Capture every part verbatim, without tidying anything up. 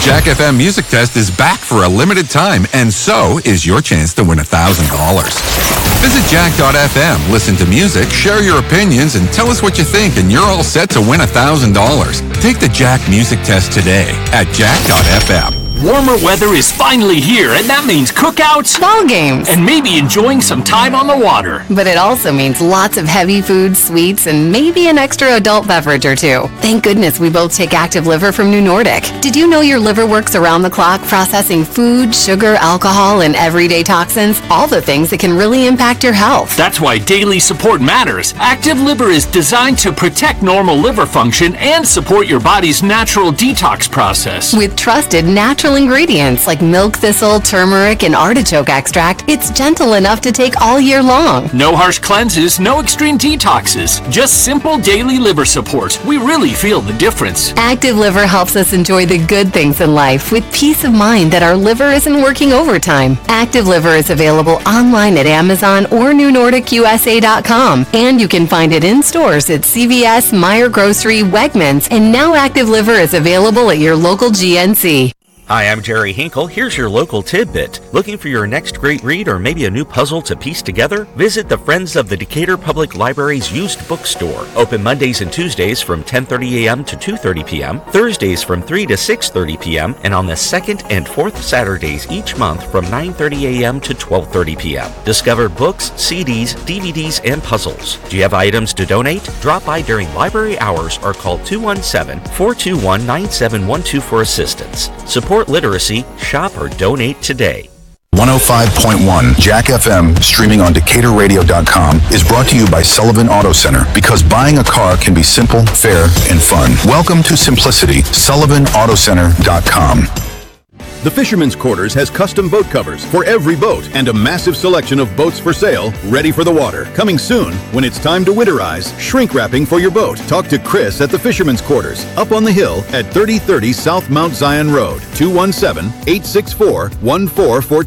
Jack F M Music Test is back for a limited time, and so is your chance to win one thousand dollars. Visit jack dot f m, listen to music, share your opinions, and tell us what you think, and you're all set to win one thousand dollars. Take the Jack Music Test today at jack dot f m. Warmer weather is finally here, and that means cookouts, ball games, and maybe enjoying some time on the water. But it also means lots of heavy food, sweets, and maybe an extra adult beverage or two. Thank goodness we both take Active Liver from New Nordic. Did you know your liver works around the clock processing food, sugar, alcohol, and everyday toxins? All the things that can really impact your health. That's why daily support matters. Active Liver is designed to protect normal liver function and support your body's natural detox process. With trusted natural ingredients like milk thistle, turmeric, and artichoke extract, it's gentle enough to take all year long. No harsh cleanses, no extreme detoxes, just simple daily liver support. We really feel the difference. Active Liver helps us enjoy the good things in life with peace of mind that our liver isn't working overtime. Active Liver is available online at Amazon or new nordic u s a dot com, and you can find it in stores at C V S, Meijer Grocery, Wegmans, and now Active Liver is available at your local G N C. Hi, I'm Jerry Hinkle. Here's your local tidbit. Looking for your next great read or maybe a new puzzle to piece together? Visit the Friends of the Decatur Public Library's used bookstore. Open Mondays and Tuesdays from ten thirty a m to two thirty p m, Thursdays from three to six thirty p m, and on the second and fourth Saturdays each month from nine thirty a m to twelve thirty p m. Discover books, C Ds, D V Ds, and puzzles. Do you have items to donate? Drop by during library hours or call two one seven, four two one, nine seven one two for assistance. Support literacy, shop or donate today. one oh five point one Jack F M, streaming on decatur radio dot com, is brought to you by Sullivan Auto Center, because buying a car can be simple, fair, and fun. Welcome to simplicity. sullivan auto center dot com. The Fisherman's Quarters has custom boat covers for every boat and a massive selection of boats for sale, ready for the water. Coming soon, when it's time to winterize, shrink wrapping for your boat. Talk to Chris at the Fisherman's Quarters, up on the hill at thirty thirty South Mount Zion Road, two one seven, eight six four, one four one four.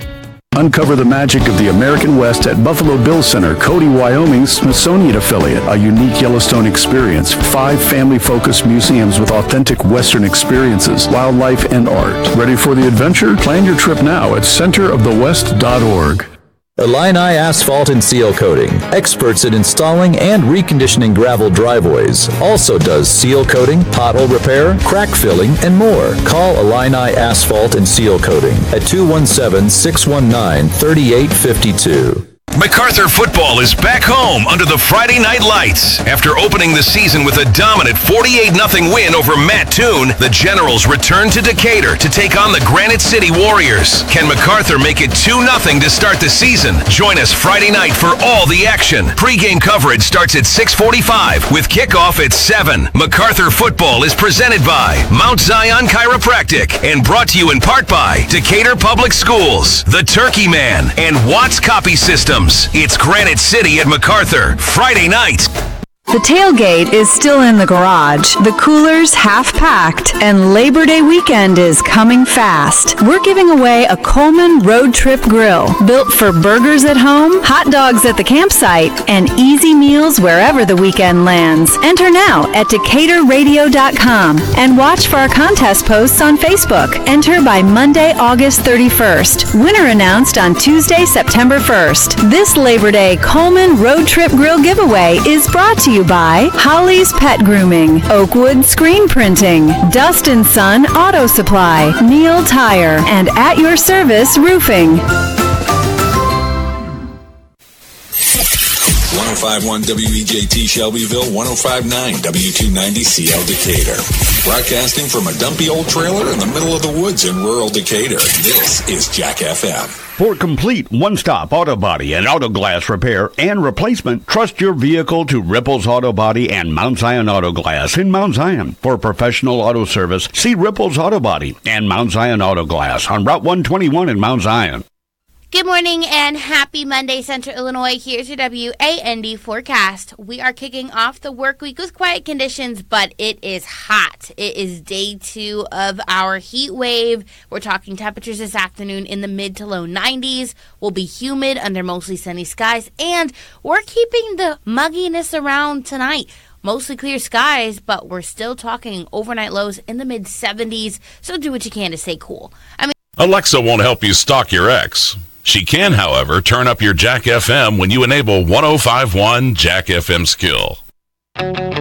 Uncover the magic of the American West at Buffalo Bill Center, Cody, Wyoming's Smithsonian affiliate. A unique Yellowstone experience. Five family-focused museums with authentic Western experiences, wildlife, and art. Ready for the adventure? Plan your trip now at center of the west dot org. Illini Asphalt and Seal Coating, experts in installing and reconditioning gravel driveways. Also does seal coating, pothole repair, crack filling, and more. Call Illini Asphalt and Seal Coating at two one seven, six one nine, three eight five two. MacArthur football is back home under the Friday night lights. After opening the season with a dominant forty-eight nothing win over Mattoon, the Generals return to Decatur to take on the Granite City Warriors. Can MacArthur make it two nothing to start the season? Join us Friday night for all the action. Pre-game coverage starts at six forty-five with kickoff at seven. MacArthur football is presented by Mount Zion Chiropractic and brought to you in part by Decatur Public Schools, The Turkey Man, and Watts Copy Systems. It's Granite City at MacArthur, Friday night. The tailgate is still in the garage, the cooler's half-packed, and Labor Day weekend is coming fast. We're giving away a Coleman Road Trip Grill, built for burgers at home, hot dogs at the campsite, and easy meals wherever the weekend lands. Enter now at decatur radio dot com and watch for our contest posts on Facebook. Enter by Monday, August thirty-first. Winner announced on Tuesday, September first. This Labor Day Coleman Road Trip Grill giveaway is brought to you by Holly's Pet Grooming, Oakwood Screen Printing, Dust and Son Auto Supply, Neil Tire, and At Your Service Roofing. one oh five point one W E J T Shelbyville, one oh five point nine W two ninety C L Decatur. Broadcasting from a dumpy old trailer in the middle of the woods in rural Decatur, this is Jack F M. For complete one-stop auto body and auto glass repair and replacement, trust your vehicle to Ripples Auto Body and Mount Zion Auto Glass in Mount Zion. For professional auto service, see Ripples Auto Body and Mount Zion Auto Glass on Route one twenty-one in Mount Zion. Good morning and happy Monday, Central Illinois. Here's your W A N D forecast. We are kicking off the work week with quiet conditions, but it is hot. It is day two of our heat wave. We're talking temperatures this afternoon in the mid to low nineties. Will be humid under mostly sunny skies, and we're keeping the mugginess around tonight. mostly clear skies, but we're still talking overnight lows in the mid seventies, so do what you can to stay cool. I mean, Alexa won't help you stalk your ex. She can, however, turn up your Jack F M when you enable one oh five point one Jack F M skill.